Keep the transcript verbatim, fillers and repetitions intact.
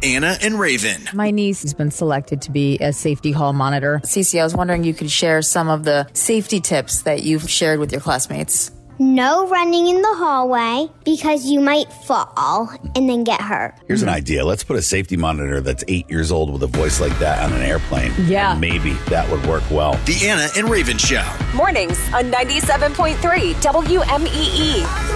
Anna and Raven. My niece has been selected to be a safety hall monitor. Cece, I was wondering you could share some of the safety tips that you've shared with your classmates. No running in the hallway because you might fall and then get hurt. Here's an idea. Let's put a safety monitor that's eight years old with a voice like that on an airplane. Yeah. And maybe that would work well. The Anna and Raven Show. Mornings on ninety-seven point three W M E E.